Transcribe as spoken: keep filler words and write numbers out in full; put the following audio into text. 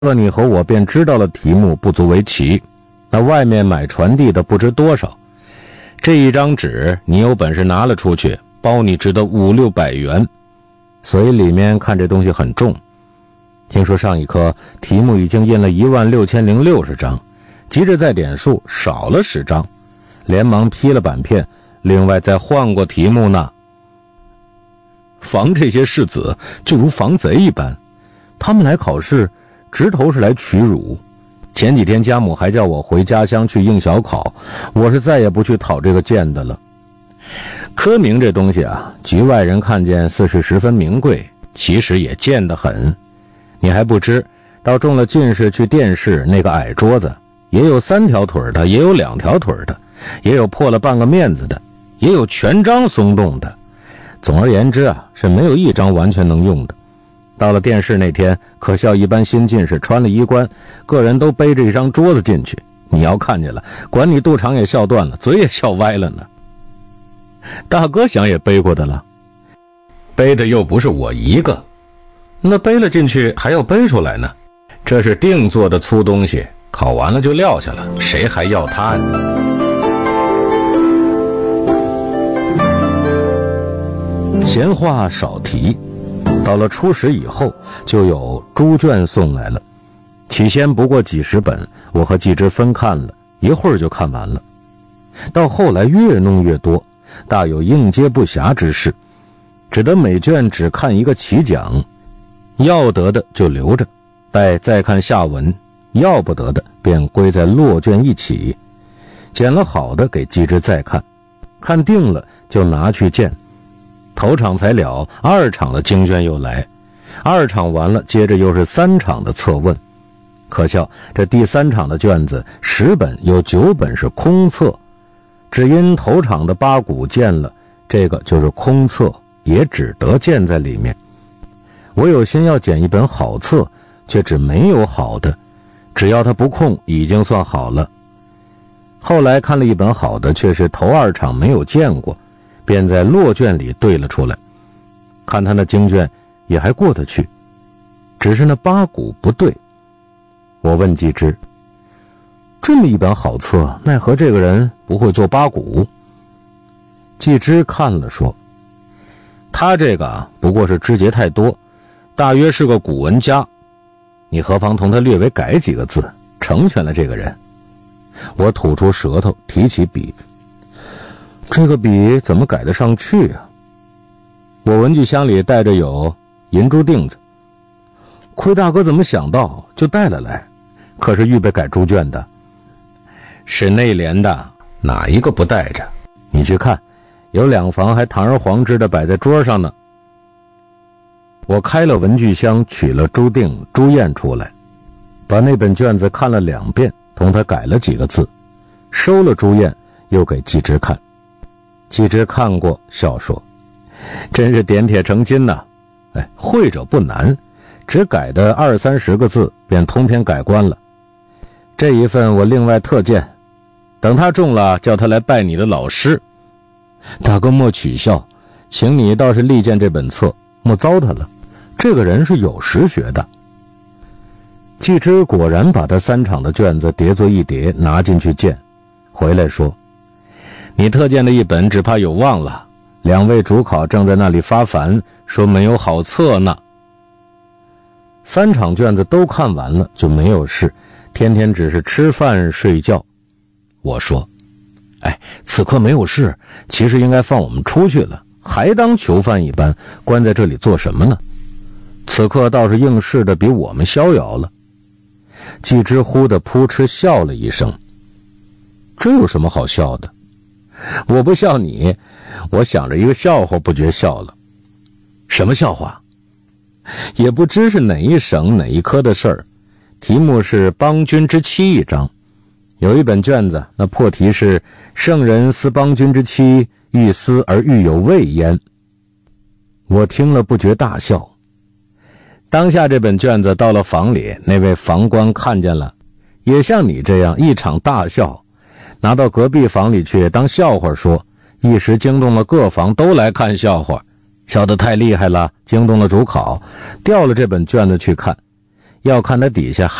了你和我便知道了题目不足为奇，那外面买传递的不知多少。这一张纸你有本事拿了出去，包你值得五六百元，所以里面看这东西很重。听说上一科题目已经印了一万六千零六十张，急着再点数，少了十张，连忙批了版片，另外再换过题目呢。防这些士子就如防贼一般，他们来考试直头是来取辱。前几天家母还叫我回家乡去应小考，我是再也不去讨这个剑的了。科名这东西啊，局外人看见似是十分名贵，其实也贱得很。你还不知，到中了进士去殿试那个矮桌子，也有三条腿的，也有两条腿的，也有破了半个面子的，也有全张松动的。总而言之啊，是没有一张完全能用的。到了殿试那天，可笑一般新进士穿了衣冠，个人都背着一张桌子进去，你要看见了，管你肚肠也笑断了，嘴也笑歪了呢。大哥想也背过的了，背的又不是我一个，那背了进去还要背出来呢，这是定做的粗东西，考完了就撂下了，谁还要它呀？闲话少提，到了初十以后，就有猪卷送来了。起先不过几十本，我和季之分看了一会儿就看完了。到后来越弄越多，大有应接不暇之势，只得每卷只看一个起讲，要得的就留着，待再看下文，要不得的便归在落卷一起。捡了好的给季之再看，看定了就拿去见。头场才了，二场的经卷又来，二场完了，接着又是三场的测问。可笑这第三场的卷子十本有九本是空测，只因头场的八股见了，这个就是空测，也只得见在里面。我有心要捡一本好册，却只没有好的，只要他不空已经算好了。后来看了一本好的，却是头二场没有见过，便在落卷里对了出来。看他那经卷也还过得去，只是那八股不对。我问季之，这么一本好册，奈何这个人不会做八股？季之看了说，他这个不过是枝节太多，大约是个古文家，你何妨同他略微改几个字，成全了这个人。我吐出舌头，提起笔，这个笔怎么改得上去啊？我文具箱里带着有银珠锭子，亏大哥怎么想到就带了来，可是预备改猪卷的，是内联的，哪一个不带着？你去看，有两房还堂而皇之的摆在桌上呢。我开了文具箱，取了朱锭、朱砚出来，把那本卷子看了两遍，同他改了几个字，收了朱砚，又给季之看。季之看过，笑说，真是点铁成金呐、啊！哎，会者不难，只改的二三十个字，便通篇改观了。这一份我另外特荐，等他中了，叫他来拜你的老师。大哥莫取笑，请你倒是力荐这本册，莫糟蹋了。这个人是有实学的。季之果然把他三场的卷子叠作一叠，拿进去见，回来说，你特荐的一本只怕有忘了，两位主考正在那里发烦，说没有好册呢。三场卷子都看完了，就没有事，天天只是吃饭睡觉。我说，哎，此刻没有事，其实应该放我们出去了，还当囚犯一般关在这里做什么呢？此刻倒是应试的比我们逍遥了。季之忽的扑哧笑了一声，这有什么好笑的？我不笑你，我想着一个笑话不觉笑了。什么笑话？也不知是哪一省哪一科的事儿，题目是邦君之妻一章。有一本卷子，那破题是圣人思邦君之妻，欲思而欲有未焉。我听了不觉大笑。当下这本卷子到了房里，那位房官看见了，也像你这样一场大笑，拿到隔壁房里去当笑话说，一时惊动了各房都来看笑话，笑得太厉害了，惊动了主考，调了这本卷子去看， 要看它底下